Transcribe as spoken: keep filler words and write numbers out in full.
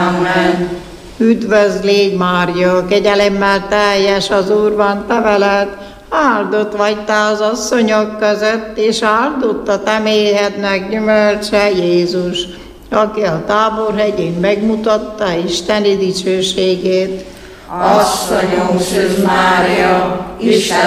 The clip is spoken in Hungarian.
Amen. Üdvözl légy, Mária, kegyelemmel teljes, az Úr van te veled, áldott vagy te az asszonyok között, és áldott a te méhednek gyümölcse, Jézus, aki a Táborhegyén megmutatta isteni dicsőségét. Asszonyom, Szűz Mária, Isten